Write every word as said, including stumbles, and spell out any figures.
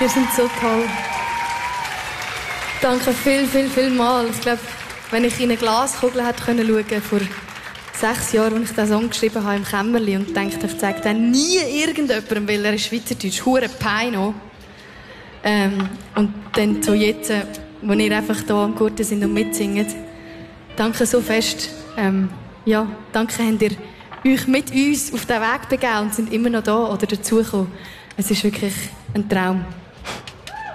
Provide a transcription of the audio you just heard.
Ihr seid so toll. Danke viel, viel, viel mal. Ich glaube, wenn ich in eine Glaskugel hätte schauen können, vor sechs Jahren, als ich diesen Song geschrieben habe im Kämmerli und dachte, ich zeige den nie irgendjemandem, weil er ist Schweizerdeutsch, hure Pein noch. Ähm, und dann so jetzt, äh, wo ihr einfach hier am Gurten sind und mitsingt. Danke so fest. Ähm, ja, danke, habt ihr euch mit uns auf den Weg begeben und sind immer noch da oder dazugekommen. Es ist wirklich ein Traum.